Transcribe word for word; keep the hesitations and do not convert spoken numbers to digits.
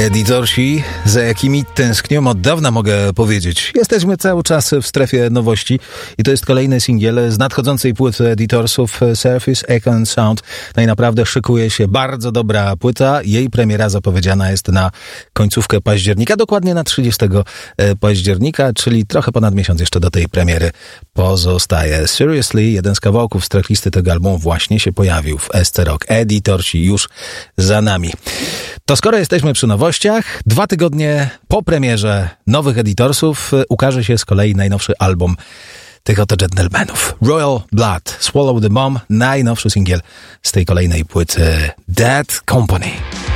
Editorsi, za jakimi tęsknią od dawna, mogę powiedzieć. Jesteśmy cały czas w strefie nowości i to jest kolejny singiel z nadchodzącej płyty Editorsów Surface, Echo and Sound. No i naprawdę szykuje się bardzo dobra płyta. Jej premiera zapowiedziana jest na końcówkę października, dokładnie na trzydziestego października, czyli trochę ponad miesiąc jeszcze do tej premiery pozostaje. Seriously, jeden z kawałków z tracklisty tego albumu właśnie się pojawił w S C Rock. Editorsi już za nami. To skoro jesteśmy przy nowościach, dwa tygodnie po premierze nowych Editorsów ukaże się z kolei najnowszy album tych oto gentlemanów. Royal Blood, Swallow the Bomb, najnowszy singiel z tej kolejnej płyty Dead Company.